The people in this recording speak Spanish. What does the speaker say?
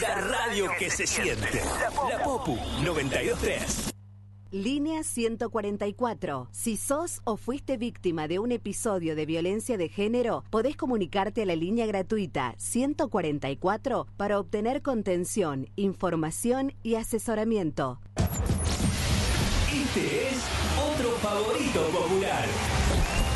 La radio que se siente. La Popu 92.3. Línea 144. Si sos o fuiste víctima de un episodio de violencia de género, podés comunicarte a la línea gratuita 144 para obtener contención, información y asesoramiento. Este es otro favorito popular.